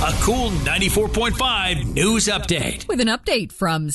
A Cool 94.5 news update. With an update from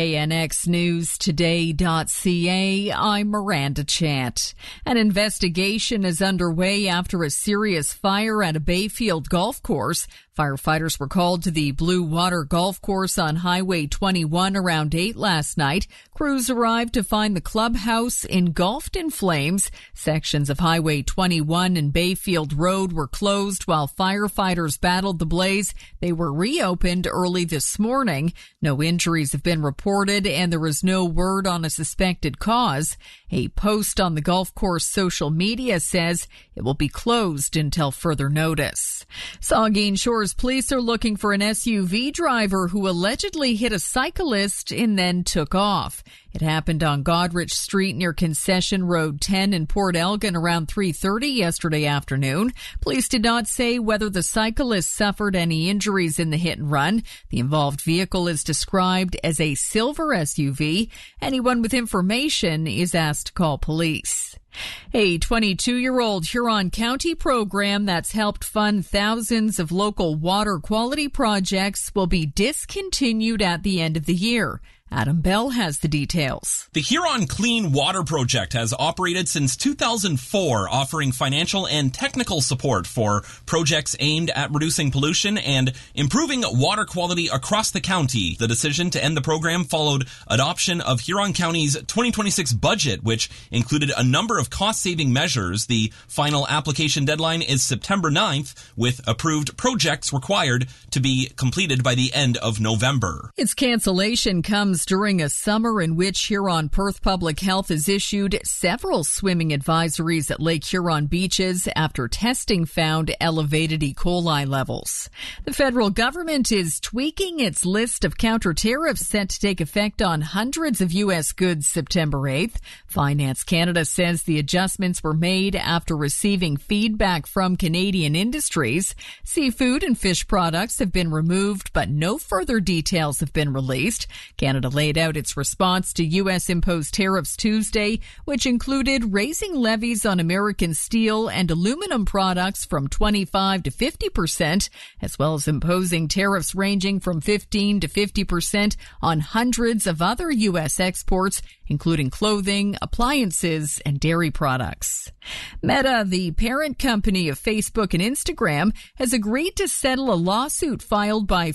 CKNXNewsToday.ca, I'm Miranda Chant. An investigation is underway after a serious fire at a Bayfield golf course. Firefighters were called to the Blue Water Golf Course on Highway 21 around 8 last night. Crews arrived to find the clubhouse engulfed in flames. Sections of Highway 21 and Bayfield Road were closed while firefighters battled the blaze. They were reopened early this morning. No injuries have been reported, and there is no word on a suspected cause. A post on the golf course social media says it will be closed until further notice. Saugeen Shores police are looking for an SUV driver who allegedly hit a cyclist and then took off. It happened on Goderich Street near Concession Road 10 in Port Elgin around 3:30 yesterday afternoon. Police did not say whether the cyclist suffered any injuries in the hit and run. The involved vehicle is described as a silver SUV. Anyone with information is asked to call police. A 22-year-old Huron County program that's helped fund thousands of local water quality projects will be discontinued at the end of the year. Adam Bell has the details. The Huron Clean Water Project has operated since 2004, offering financial and technical support for projects aimed at reducing pollution and improving water quality across the county. The decision to end the program followed adoption of Huron County's 2026 budget, which included a number of cost-saving measures. The final application deadline is September 9th, with approved projects required to be completed by the end of November. Its cancellation comes during a summer in which Huron-Perth Public Health has issued several swimming advisories at Lake Huron beaches after testing found elevated E. coli levels. The federal government is tweaking its list of counter-tariffs set to take effect on hundreds of U.S. goods September 8th. Finance Canada says the adjustments were made after receiving feedback from Canadian industries. Seafood and fish products have been removed, but no further details have been released. Canada laid out its response to U.S.-imposed tariffs Tuesday, which included raising levies on American steel and aluminum products from 25% to 50%, as well as imposing tariffs ranging from 15% to 50% on hundreds of other U.S. exports, including clothing, appliances, and dairy products. Meta, the parent company of Facebook and Instagram, has agreed to settle a lawsuit filed by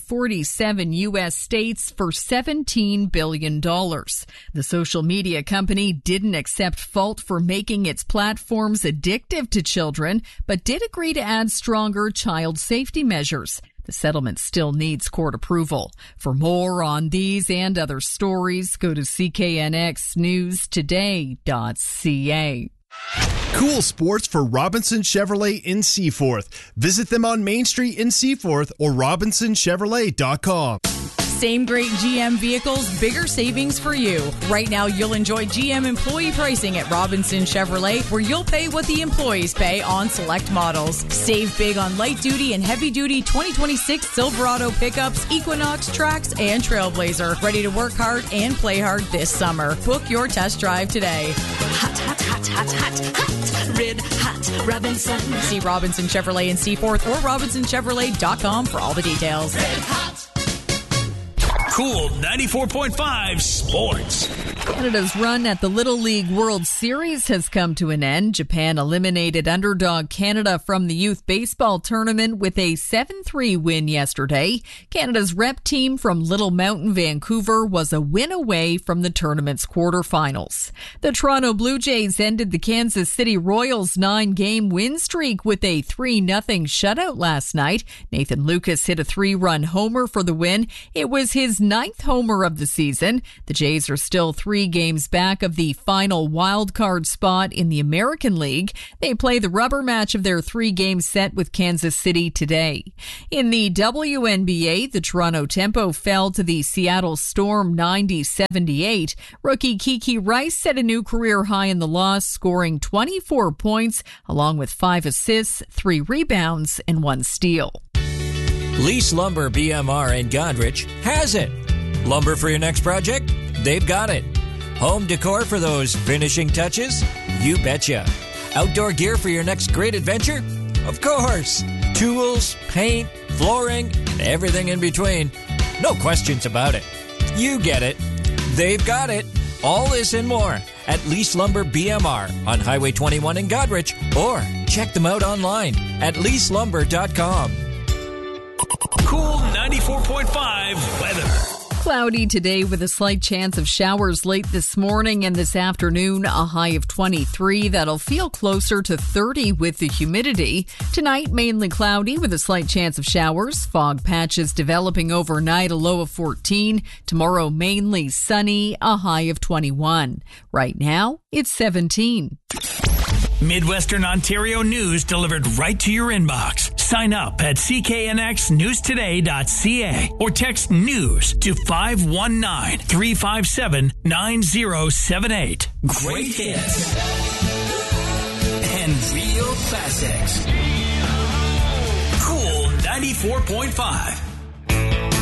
47 U.S. states for $17 billion. The social media company didn't accept fault for making its platforms addictive to children, but did agree to add stronger child safety measures. The settlement still needs court approval. For more on these and other stories, go to CKNXNewsToday.ca. Cool sports for Robinson Chevrolet in Seaforth. Visit them on Main Street in Seaforth or RobinsonChevrolet.com. Same great GM vehicles, bigger savings for you. Right now, you'll enjoy GM employee pricing at Robinson Chevrolet, where you'll pay what the employees pay on select models. Save big on light-duty and heavy-duty 2026 Silverado pickups, Equinox, Trax, and Trailblazer. Ready to work hard and play hard this summer. Book your test drive today. Hot, hot, hot, hot, hot, hot. Red hot Robinson. See Robinson Chevrolet in Seaforth or RobinsonChevrolet.com for all the details. Red hot. Cool 94.5 Sports. Canada's run at the Little League World Series has come to an end. Japan eliminated underdog Canada from the youth baseball tournament with a 7-3 win yesterday. Canada's rep team from Little Mountain, Vancouver, was a win away from the tournament's quarterfinals. The Toronto Blue Jays ended the Kansas City Royals' 9-game win streak with a 3-0 shutout last night. Nathan Lucas hit a 3-run homer for the win. It was his 9th homer of the season. The Jays are still 3 games back of the final wild card spot in the American League. They play the rubber match of their 3-game set with Kansas City today. In the WNBA, the Toronto Tempo fell to the Seattle Storm 90-78. Rookie Kiki Rice set a new career high in the loss, scoring 24 points along with 5 assists, 3 rebounds, and 1 steal. Lease Lumber BMR in Goderich has it. Lumber for your next project? They've got it. Home decor for those finishing touches? You betcha. Outdoor gear for your next great adventure? Of course. Tools, paint, flooring, and everything in between. No questions about it. You get it. They've got it. All this and more at Lease Lumber BMR on Highway 21 in Goderich, or check them out online at leaselumber.com. Cool 94.5 weather. Cloudy today with a slight chance of showers late this morning and this afternoon, a high of 23. That'll feel closer to 30 with the humidity. Tonight, mainly cloudy with a slight chance of showers. Fog patches developing overnight, a low of 14. Tomorrow, mainly sunny, a high of 21. Right now, it's 17. Midwestern Ontario news delivered right to your inbox. Sign up at cknxnewstoday.ca or text news to 519-357-9078. Great hits and real classics. Cool 94.5.